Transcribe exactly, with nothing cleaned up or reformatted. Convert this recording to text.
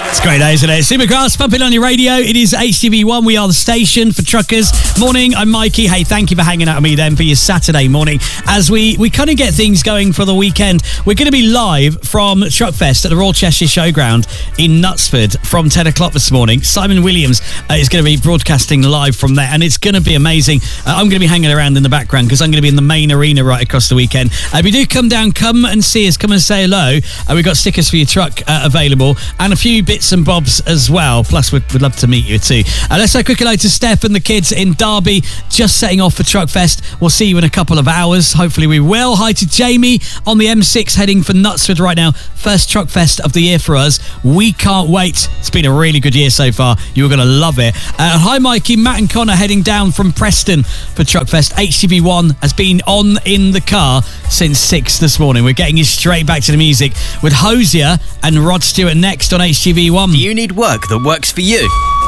It's great, isn't it? Supergrass, pumping on your radio. It is H T V one. We are the station for truckers. Morning, I'm Mikey. Hey, thank you for hanging out with me then for your Saturday morning. As we, we kind of get things going for the weekend, we're going to be live from Truckfest at the Royal Cheshire Showground in Knutsford from ten o'clock this morning. Simon Williams uh, is going to be broadcasting live from there, and it's going to be amazing. Uh, I'm going to be hanging around in the background because I'm going to be in the main arena right across the weekend. Uh, if you do come down, come and see us, come and say hello. Uh, we've got stickers for your truck uh, available and a few bits and bobs as well. Plus, we'd, we'd love to meet you too. Uh, let's say a quick hello to Steph and the kids in Derby, just setting off for Truckfest. We'll see you in a couple of hours. Hopefully we will. Hi to Jamie on the M six heading for Knutsford right now. First Truckfest of the year for us. We can't wait. It's been a really good year so far. You're going to love it. Uh, hi Mikey, Matt and Connor heading down from Preston for Truckfest. H T V one has been on in the car since six this morning. We're getting you straight back to the music with Hosier and Rod Stewart next on H T V one. Do you need work that works for you?